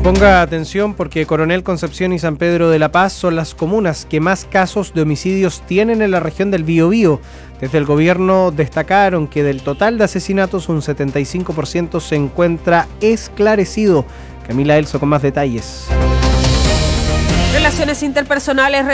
Ponga atención porque Coronel Concepción y San Pedro de la Paz son las comunas que más casos de homicidios tienen en la región del Biobío. Desde el gobierno destacaron que del total de asesinatos un 75% se encuentra esclarecido. Camila Elso con más detalles. Relaciones interpersonales